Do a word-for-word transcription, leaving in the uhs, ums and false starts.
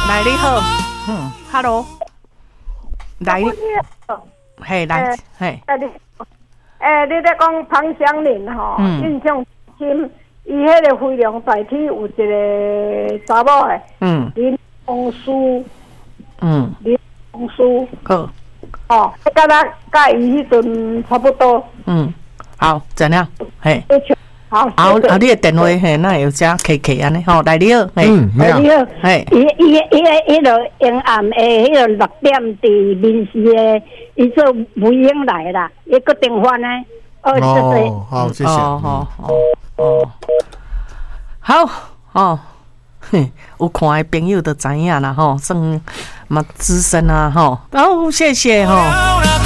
来你好，嗯 ，Hello， 来，嘿来，嘿， 诶，你在讲庞香林吼，印象深，伊迄个飞龙在天有一个查某诶，嗯，林红书，嗯，林红书， 好， 哦，甲咱甲伊迄阵差不多， 嗯，好，怎样？嘿。 好， 好，好，你的电话嘿，那有只 K K 安尼吼，来你好， 嗯，你好， 嘿，伊伊伊个迄个阴暗诶，迄个六点伫面试诶，伊做梅英来啦，伊个电话呢， 哦，好，谢谢， 哦哦哦，好哦，嘿，有看的朋友都知影啦吼，算嘛资深啊吼，好，谢谢吼。